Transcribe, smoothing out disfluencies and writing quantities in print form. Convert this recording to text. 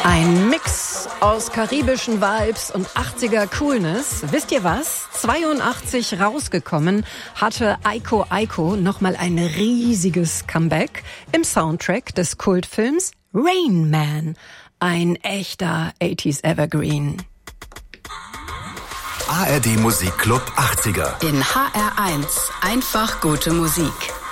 Ein Mix aus karibischen Vibes und 80er Coolness. Wisst ihr was? 82 rausgekommen hatte Aiko Aiko nochmal ein riesiges Comeback im Soundtrack des Kultfilms Rain Man. Ein echter 80s Evergreen. ARD Musikclub 80er. In HR1 einfach gute Musik.